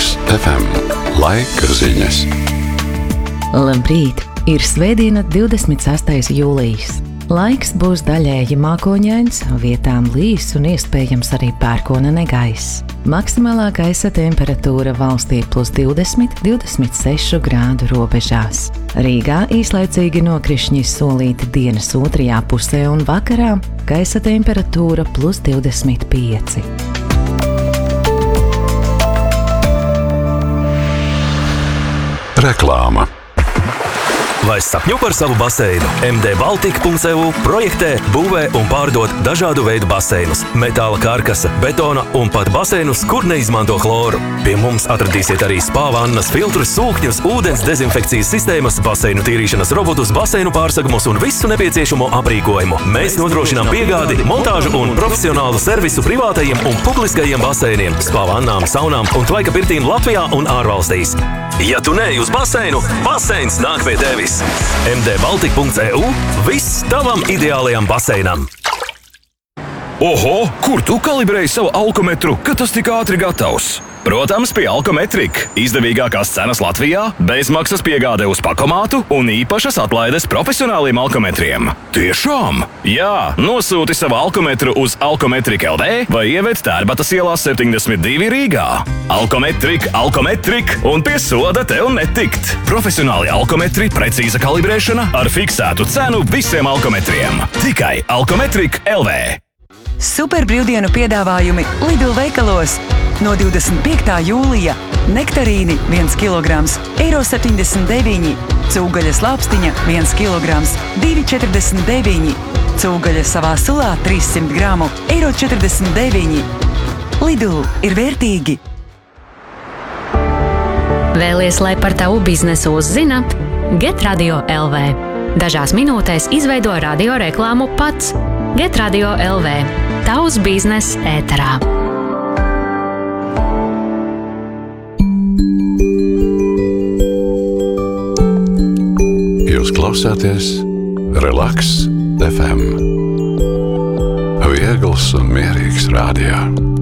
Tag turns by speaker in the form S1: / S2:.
S1: Relaks FM. Laika ziņas.
S2: Labrīt! Ir svētdiena 26. jūlijas. Laiks būs daļēji mākoņains, vietām līs un iespējams arī pērkona negaiss. Maksimālā gaisa temperatūra valstī +20–26 grādu robežās. Rīgā īslaicīgi nokrišņi solīti dienas otrajā pusē un vakarā gaisa temperatūra +25.
S1: Reklāma.
S3: Vai sapņo par savu baseinu? MD-Baltika.eu projektē, būvē un pārdod dažādu veidu baseinus, metāla karkasa, betona un pat baseinus, kur neizmanto chloru. Pie mums atradīsiet arī spā vannas, filtrus, sūkņus, ūdens dezinfekcijas sistēmas, baseinu tīrīšanas robotus, baseinu pārsegumus un visu nepieciešamo aprīkojumu. Mēs nodrošinām piegādi, montāžu un profesionālu servisu privātajiem un publiskajiem baseiniem, spā vannām, saunām un tvaika pirtīm Latvijā un ārvalstīs. Ja tu neej uz baseinu, baseins nāk pie tevis. MD-Baltika.eu – viss tavam ideālajam baseinam.
S4: Oho, kur tu kalibrēji savu alkometru, ka tas tik ātri gatavs? Protams, pie Alkometrika. Izdevīgākās cenas Latvijā, bezmaksas piegāde uz pakomātu un īpašas atlaides profesionāliem alkometriem. Tiešām? Jā, nosūti savu alkometru uz Alkometrika LV vai ieved Tērbatas ielā 72 Rīgā. Alkometrika un pie soda tev netikt. Profesionāli alkometri, precīza kalibrēšana ar fiksētu cenu visiem alkometriem. Tikai Alkometrika LV.
S5: Super brīvdienu piedāvājumi Lidl veikalos. No 25. jūlija nektarīni 1 kg, €79, cūgaļas lāpstiņa 1 kg, €2,49, cūgaļa savā sulā 300 gramu, €49. Lidl ir vērtīgi.
S6: Vēlies, lai par tavu biznesu uzzina? Get Radio LV. Dažās minūtēs izveido radio reklāmu pats. Get Radio LV. Tavs biznes ēterā.
S1: Jūs klausāties Relaks FM. Viegls un mierīgs radio.